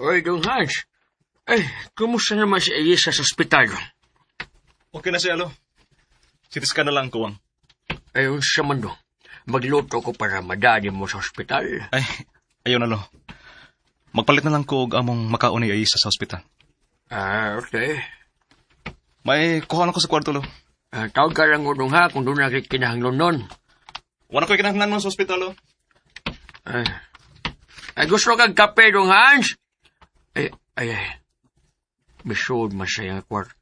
Oy, Dong Hans. Ay, kumusta naman si Ayes sa ospital? Okay na siya, lo. Sitiskan na lang kuwang. Ay, sa man do. Magluto ko para madali mo sa ospital. Ay, ayaw na, lo. Magpalit na lang ko og among makaon ni Ayesa sa ospital. Ah, okay. May kuha ko sa kwarto, lo. Tawag ka lang unong ha kung doon nakikinahanglan nun. Wala ko kinahanglan mo sa ospital, lo. Ay, gusto kang kape, Dong Hans? Ay. Bisod masaya kwarto.